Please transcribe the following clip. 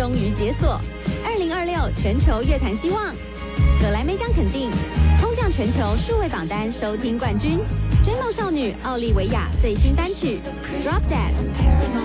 终于解锁，2026全球乐坛希望，葛莱美奖肯定，空降全球数位榜单收听冠军，追梦少女奥利维亚最新单曲《Drop Dead》。